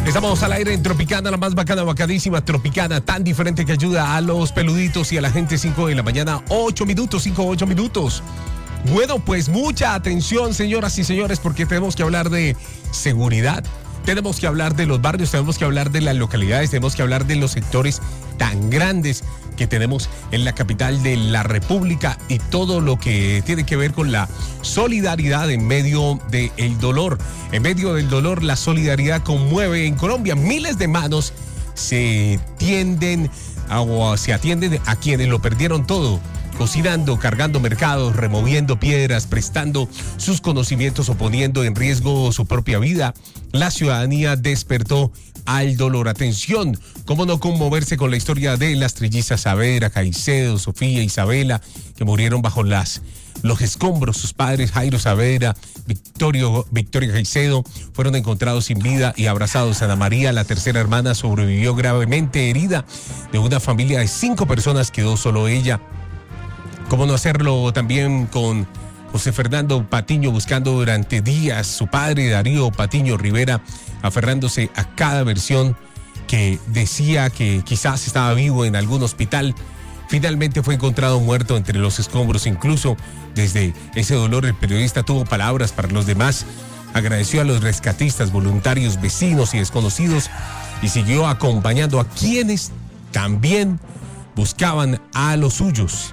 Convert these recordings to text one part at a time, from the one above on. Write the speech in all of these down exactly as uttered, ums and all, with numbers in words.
Estamos al aire en Tropicana, la más bacana, bacadísima, Tropicana, tan diferente que ayuda a los peluditos y a la gente. Cinco de la mañana, ocho minutos, cinco, ocho minutos. Bueno, pues mucha atención, señoras y señores, porque tenemos que hablar de seguridad, tenemos que hablar de los barrios, tenemos que hablar de las localidades, tenemos que hablar de los sectores tan grandes que tenemos en la capital de la República y todo lo que tiene que ver con la solidaridad en medio del dolor. En medio del dolor, la solidaridad conmueve en Colombia. Miles de manos se tienden a, o se atienden a quienes lo perdieron todo, cocinando, cargando mercados, removiendo piedras, prestando sus conocimientos o poniendo en riesgo su propia vida. La ciudadanía despertó al dolor. Atención, cómo no conmoverse con la historia de las trillizas Saavedra, Caicedo, Sofía, Isabela, que murieron bajo las, los escombros. Sus padres, Jairo Saavedra, Victorio, Victoria Caicedo, fueron encontrados sin vida y abrazados. Ana María, la tercera hermana, sobrevivió gravemente herida. De una familia de cinco personas quedó solo ella. ¿Cómo no hacerlo también con José Fernando Patiño, buscando durante días su padre, Darío Patiño Rivera, aferrándose a cada versión que decía que quizás estaba vivo en algún hospital? Finalmente fue encontrado muerto entre los escombros. Incluso desde ese dolor el periodista tuvo palabras para los demás. Agradeció a los rescatistas, voluntarios, vecinos y desconocidos y siguió acompañando a quienes también buscaban a los suyos.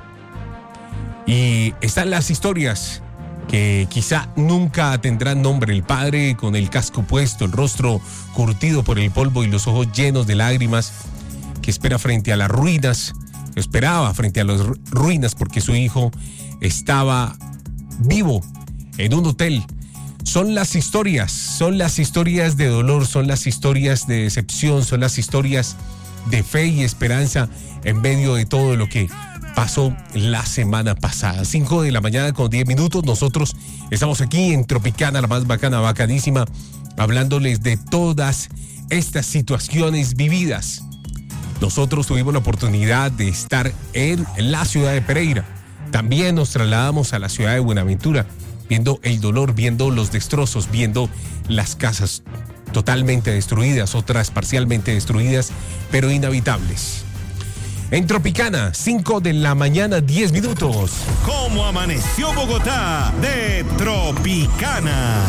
Y están las historias que quizá nunca tendrán nombre. El padre con el casco puesto, el rostro curtido por el polvo y los ojos llenos de lágrimas, que espera frente a las ruinas, esperaba frente a las ruinas porque su hijo estaba vivo en un hotel. Son las historias, son las historias de dolor, son las historias de decepción, son las historias de fe y esperanza en medio de todo lo que pasó la semana pasada. Cinco de la mañana con diez minutos. Nosotros estamos aquí en Tropicana, la más bacana, bacadísima, hablándoles de todas estas situaciones vividas. Nosotros tuvimos la oportunidad de estar en la ciudad de Pereira. También nos trasladamos a la ciudad de Buenaventura, viendo el dolor, viendo los destrozos, viendo las casas totalmente destruidas, otras parcialmente destruidas, pero inhabitables. En Tropicana, cinco de la mañana, diez minutos. ¿Cómo amaneció Bogotá? De Tropicana.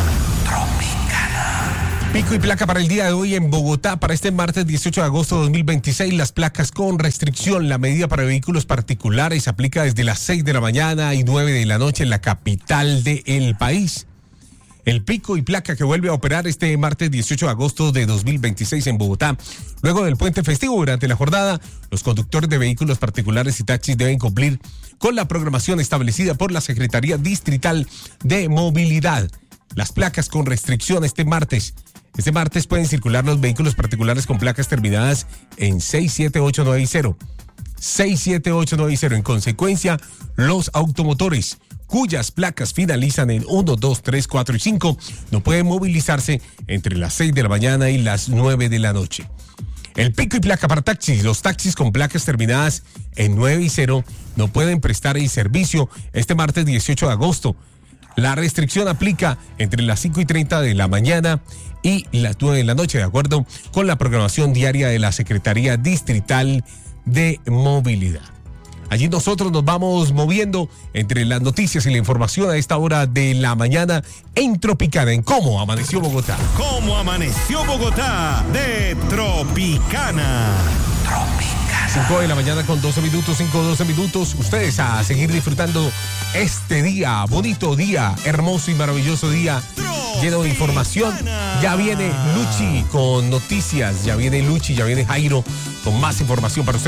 Tropicana. Pico y placa para el día de hoy en Bogotá, para este martes dieciocho de agosto de dos mil veintiséis. Las placas con restricción. La medida para vehículos particulares se aplica desde las seis de la mañana y nueve de la noche en la capital del país. El pico y placa que vuelve a operar este martes dieciocho de agosto de dos mil veintiséis en Bogotá. Luego del puente festivo, durante la jornada, los conductores de vehículos particulares y taxis deben cumplir con la programación establecida por la Secretaría Distrital de Movilidad. Las placas con restricción este martes. Este martes pueden circular los vehículos particulares con placas terminadas en seis siete ocho nueve cero. seis siete ocho nueve cero. En consecuencia, los automotores cuyas placas finalizan en uno, dos, tres, cuatro y cinco no pueden movilizarse entre las seis de la mañana y las nueve de la noche. El pico y placa para taxis. Los taxis con placas terminadas en nueve y cero no pueden prestar el servicio este martes dieciocho de agosto. La restricción aplica entre las cinco y treinta de la mañana y las nueve de la noche, de acuerdo con la programación diaria de la Secretaría Distrital de Movilidad. Allí nosotros nos vamos moviendo entre las noticias y la información a esta hora de la mañana en Tropicana, en Cómo Amaneció Bogotá. ¿Cómo amaneció Bogotá? De Tropicana. Tropicana. cinco de la mañana con doce minutos, cinco, doce minutos. Ustedes a seguir disfrutando este día, bonito día, hermoso y maravilloso día, lleno de información. Ya viene Luchi con noticias, ya viene Luchi, ya viene Jairo con más información para ustedes.